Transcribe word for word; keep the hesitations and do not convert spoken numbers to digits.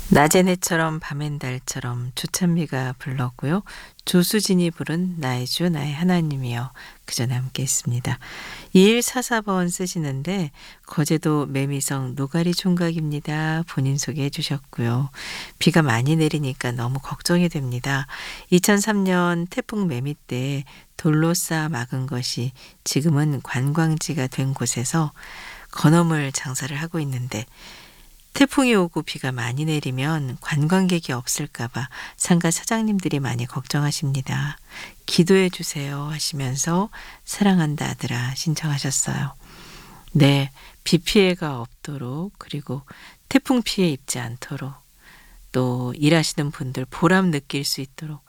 낮엔 해처럼 밤엔 달처럼 조찬미가 불렀고요. 조수진이 부른 나의 주 나의 하나님이여 그전에 함께 했습니다. 이일사사 번 쓰시는데 거제도 매미성 노가리 총각입니다. 본인 소개해 주셨고요. 비가 많이 내리니까 너무 걱정이 됩니다. 이천삼 년 태풍 매미 때 돌로 쌓아 막은 것이 지금은 관광지가 된 곳에서 건어물 장사를 하고 있는데 태풍이 오고 비가 많이 내리면 관광객이 없을까 봐 상가 사장님들이 많이 걱정하십니다. 기도해 주세요 하시면서 사랑한다 아들아 신청하셨어요. 네, 비 피해가 없도록 그리고 태풍 피해 입지 않도록 또 일하시는 분들 보람 느낄 수 있도록